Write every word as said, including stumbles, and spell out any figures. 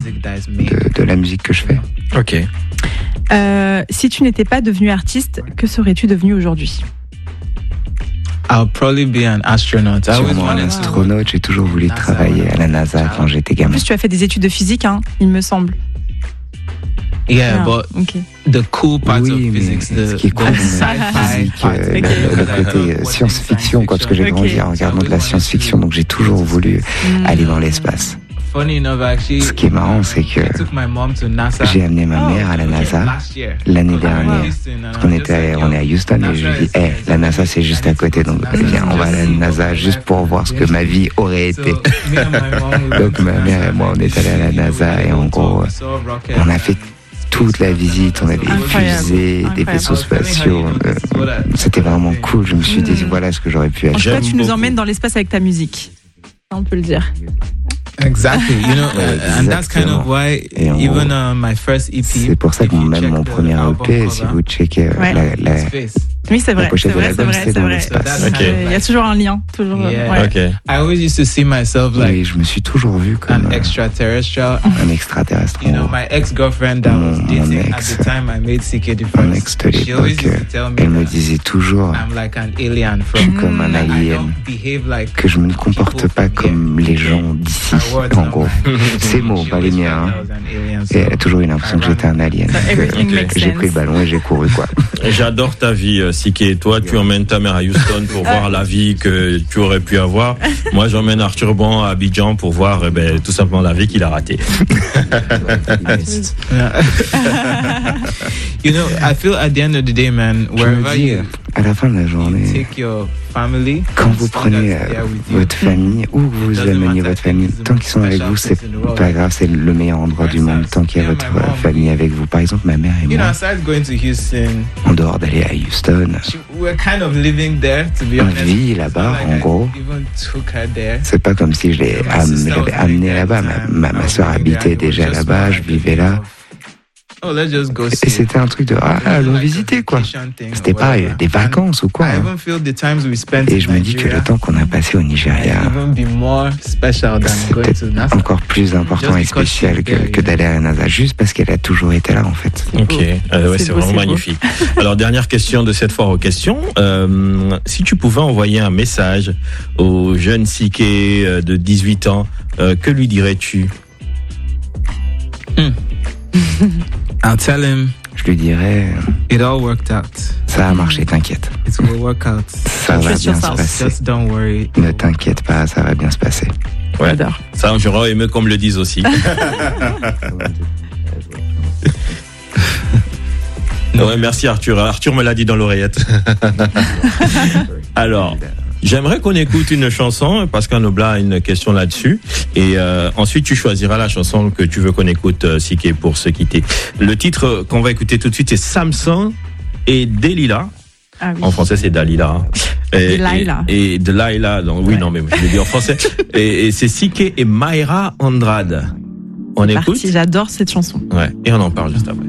de, de la musique que je fais. Ok. Euh, si tu n'étais pas devenu artiste, que serais-tu devenu aujourd'hui? I'll probably be an astronaut. I always Sûrement un wanted to. astronaute, j'ai toujours voulu travailler à la NASA quand j'étais En gamin. plus, tu as fait des études de physique, hein, il me semble. Yeah, Ah, but ok. the cool parts Oui, of mais physics, ce the, qui est cool, the c'est la sci-fi physique, part, euh, Ok. le, le côté euh, science-fiction, quoi, parce que j'ai Ok. grandi en regardant de la science-fiction, donc j'ai toujours voulu aller dans l'espace. Funny enough, actually, Ce qui est marrant, c'est que I took my mom to NASA j'ai amené ma mère à la NASA last year. l'année dernière. Houston, and Parce qu'on I was était, just like, on est à yo, Houston et je lui ai dit, hey, la NASA c'est juste à côté, donc viens, on va à la NASA juste pour voir ce que ma vie aurait so été. me and my mom, we Donc ma mère et moi, on est allés à la NASA et en gros, on a fait toute la visite, on a des Incroyable. fusées, des Incroyable. vaisseaux spatiaux. euh, C'était vraiment cool. Je me suis dit, voilà ce que j'aurais pu En tout acheter. cas, tu nous beaucoup. emmènes dans l'espace avec ta musique. On peut le dire. Exactly, you know, Ouais, uh, and that's kind of why Et en even gros, uh, my first E P. C'est pour ça que if you même check mon the premier E album P, cover, si vous checkez euh, Ouais. la, la, space. Oui, c'est vrai. la pochette c'est de vrai, c'est l'album, vrai, c'est c'est dans vrai. l'espace. Ok. Euh, Il y a toujours un lien. Toujours. Yeah. Ouais. Ok. I always used to see myself like Oui, je me suis toujours vu comme an euh, extraterrestrial. un extraterrestre. You en know, gros. my ex-girlfriend that Mon- was mon dating at ex, the time I made C K Mon Difference. ex de She always l'époque, used to tell me elle me that disait toujours I'm like an alien je suis from comme un I alien, don't behave like que je me comporte people pas from comme here. les gens d'ici, Her words, en not gros. mine. Ces mots, She pas les always miens. felt hein. I was an alien, Et elle a so toujours eu l'impression que j'étais un alien. So Donc, everything euh, makes j'ai sense. pris le ballon et j'ai couru, quoi. J'adore ta vie, euh, Siké. Toi, tu emmènes ta mère à Houston pour voir la vie que tu aurais pu avoir. Moi, j'emmène Arthur Ban à Abidjan pour voir eh ben, tout simplement la vie qu'il a ratée. Yeah. You know, I feel at the end of the day, man, Je me wherever dis, you, à la fin de la you journée, take your family, quand vous as long as prenez they're euh, with you, votre famille, où vous doesn't ameniez matter votre famille, if it's tant qu'ils sont avec special vous, c'est place in the world. pas grave, c'est le meilleur endroit du monde, tant qu'il y a Yeah, votre my euh, mom. famille avec vous. Par exemple, ma mère et you know, moi, aside going to Houston, en dehors d'aller à Houston, she, we're kind of living there, to be on honest. vit It's là-bas, not like en I gros. even took her there. C'est pas comme si je l'ai My am- sister je was l'avais amené living là-bas. there, Ma, ma, I ma was soeur living there, habitait and it was déjà just là-bas, more je like a vivais thing là. of, oh, let's just go Et see. c'était un truc de, ah, allons visiter, quoi. C'était pareil, des vacances ou quoi. I hein. even feel the times we spent Et in je me dis que le Nigeria temps qu'on a passé au Nigeria, might even be more special than c'est going to peut-être NASA. encore plus important et Just because spécial she's que, there, que you know. d'aller à la NASA, juste parce qu'elle a toujours été là, en fait. Ok, euh, ouais, C'est c'est beau, vraiment c'est beau. magnifique. Alors, dernière question de cette foire aux questions. Euh, si tu pouvais envoyer un message au jeune Siké euh, de dix-huit ans, euh, que lui dirais-tu? I'll tell him Je lui dirais, it all worked out. ça a marché, t'inquiète. It will work out. Ça va Trust bien se yourself. passer. Just don't worry. Ne t'inquiète pas, ça va bien se passer. Ouais. J'adore. Ça, j'aurais aimé qu'on me le dise aussi. Ouais, merci Arthur. Arthur me l'a dit dans l'oreillette. Alors, j'aimerais qu'on écoute une chanson. Pascal Noblat a une question là-dessus. Et euh, ensuite, tu choisiras la chanson que tu veux qu'on écoute, euh, Siké, pour se quitter. Le titre qu'on va écouter tout de suite, c'est Samson et Delilah. Ah oui. En français, c'est Dalila. hein. Et, Delilah. Et, et Delilah. Donc, oui, Ouais. non, mais je l'ai dit en français. et, et c'est Siké et Mayra Andrade. On C'est écoute. parti, j'adore cette chanson. Ouais. Et on en parle juste après.